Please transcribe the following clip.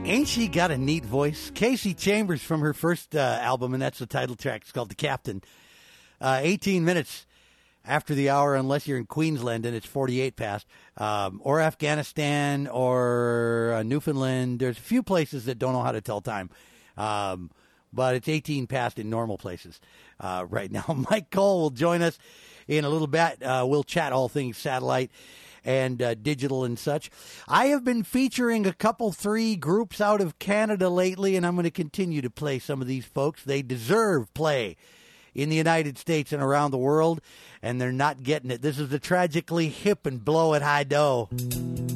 Ain't she got a neat voice? Casey Chambers from her first album, and that's the title track. It's called The Captain. 18 minutes after the hour, unless you're in Queensland and it's 48 past, or Afghanistan or Newfoundland. There's a few places that don't know how to tell time, but it's 18 past in normal places right now. Mike Cole will join us in a little bit. We'll chat all things satellite and digital and such. I have been featuring a couple, 3 groups out of Canada lately, and I'm going to continue to play some of these folks. They deserve play in the United States and around the world, and they're not getting it. This is the Tragically Hip and Blow It High Dough.